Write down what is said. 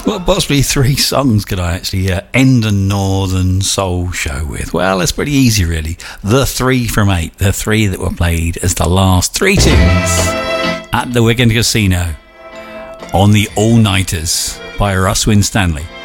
What possibly three songs could I actually end a Northern Soul show with? Well, it's pretty easy, really. The 3 from 8, the 3 that were played as the last 3 tunes at the Wigan Casino on the All-Nighters by Russ Winstanley.